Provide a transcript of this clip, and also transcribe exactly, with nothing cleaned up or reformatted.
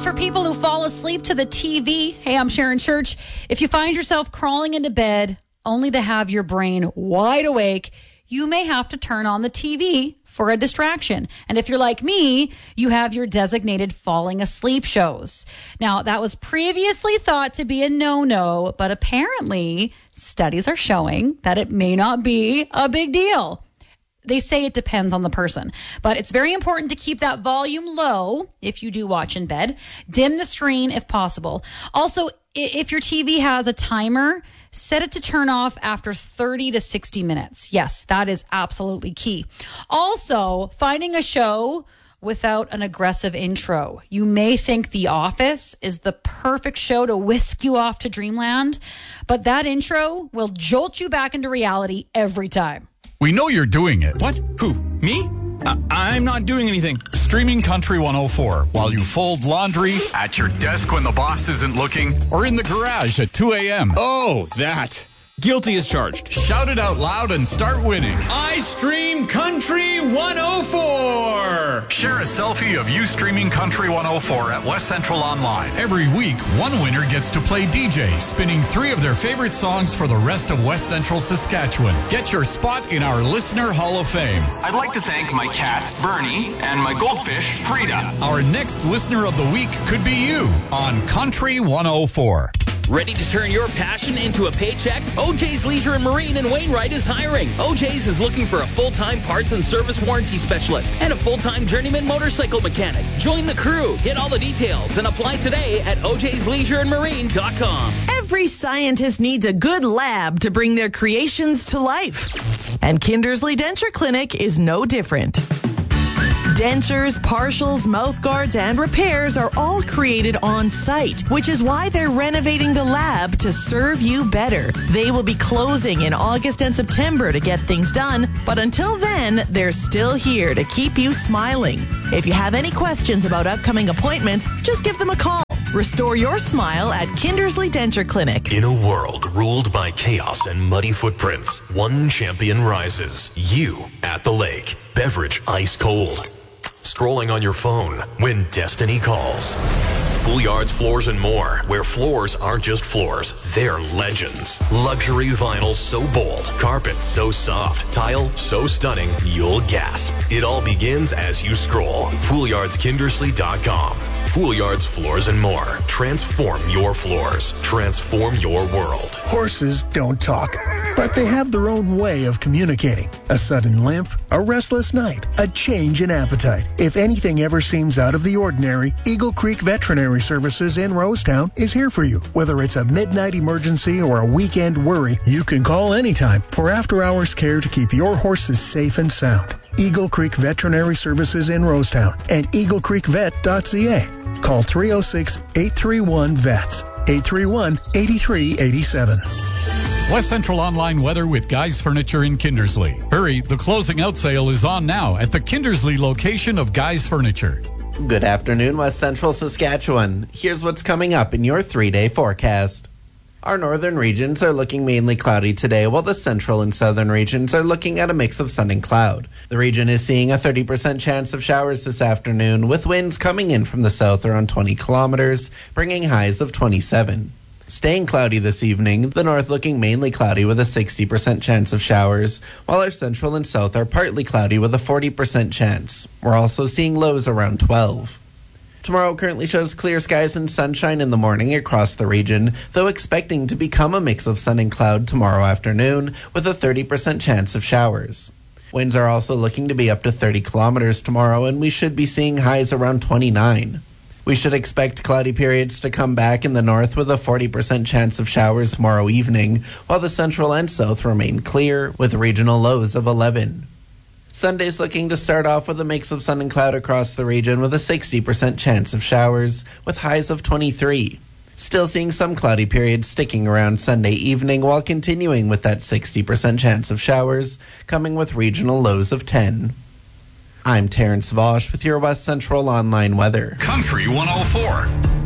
for people who fall asleep to the T V, hey, I'm Sharon Church. If you find yourself crawling into bed only to have your brain wide awake, you may have to turn on the T V for a distraction. And if you're like me, you have your designated falling asleep shows. Now, that was previously thought to be a no-no, but apparently studies are showing that it may not be a big deal. They say it depends on the person, but it's very important to keep that volume low if you do watch in bed. Dim the screen if possible. Also, if your T V has a timer, set it to turn off after thirty to sixty minutes. Yes, that is absolutely key. Also, finding a show without an aggressive intro. You may think The Office is the perfect show to whisk you off to dreamland, but that intro will jolt you back into reality every time. We know you're doing it. What? Who? Me? Uh, I'm not doing anything. Streaming Country one oh four while you fold laundry, at your desk when the boss isn't looking, or in the garage at two a.m. Oh, that. Guilty as charged. Shout it out loud and start winning. I stream Country one oh four. Share a selfie of you streaming Country one oh four at West Central Online. Every week, one winner gets to play D J, spinning three of their favorite songs for the rest of West Central Saskatchewan. Get your spot in our Listener Hall of Fame. I'd like to thank my cat, Bernie, and my goldfish, Frida. Our next Listener of the Week could be you on Country one oh four. Ready to turn your passion into a paycheck? O J's Leisure and Marine in Wainwright is hiring. O J's is looking for a full-time parts and service warranty specialist and a full-time journeyman motorcycle mechanic. Join the crew. Get all the details and apply today at o j's leisure and marine dot com. Every scientist needs a good lab to bring their creations to life. And Kindersley Denture Clinic is no different. Dentures, partials, mouth guards, and repairs are all created on site, which is why they're renovating the lab to serve you better. They will be closing in August and September to get things done, but until then, they're still here to keep you smiling. If you have any questions about upcoming appointments, just give them a call. Restore your smile at Kindersley Denture Clinic. In a world ruled by chaos and muddy footprints, one champion rises. You at the lake. Beverage ice cold. Scrolling on your phone when destiny calls. Foolyards Floors and More, where floors aren't just floors, they're legends. Luxury vinyl so bold, carpet so soft, tile so stunning, you'll gasp. It all begins as you scroll. Foolyards Kindersley dot com. Foolyards Floors and More. Transform your floors. Transform your world. Horses don't talk, but they have their own way of communicating. A sudden limp, a restless night, a change in appetite. If anything ever seems out of the ordinary, Eagle Creek Veterinary Services in Rosetown is here for you. Whether it's a midnight emergency or a weekend worry, you can call anytime for after-hours care to keep your horses safe and sound. Eagle Creek Veterinary Services in Rosetown and eagle creek vet dot c a. Call three oh six, eight three one, V E T S, eight three one, eight three eight seven. West Central Online weather with Guy's Furniture in Kindersley. Hurry, the closing out sale is on now at the Kindersley location of Guy's Furniture. Good afternoon, West Central Saskatchewan. Here's what's coming up in your three-day forecast. Our northern regions are looking mainly cloudy today, while the central and southern regions are looking at a mix of sun and cloud. The region is seeing a thirty percent chance of showers this afternoon, with winds coming in from the south around twenty kilometers, bringing highs of twenty-seven. Staying cloudy this evening, the north looking mainly cloudy with a sixty percent chance of showers, while our central and south are partly cloudy with a forty percent chance. We're also seeing lows around twelve. Tomorrow currently shows clear skies and sunshine in the morning across the region, though expecting to become a mix of sun and cloud tomorrow afternoon with a thirty percent chance of showers. Winds are also looking to be up to thirty kilometers tomorrow, and we should be seeing highs around twenty-nine. We should expect cloudy periods to come back in the north with a forty percent chance of showers tomorrow evening, while the central and south remain clear with regional lows of eleven. Sunday's looking to start off with a mix of sun and cloud across the region with a sixty percent chance of showers, with highs of twenty-three. Still seeing some cloudy periods sticking around Sunday evening while continuing with that sixty percent chance of showers, coming with regional lows of ten. I'm Terrence Vosch with your West Central Online weather. Country one oh four.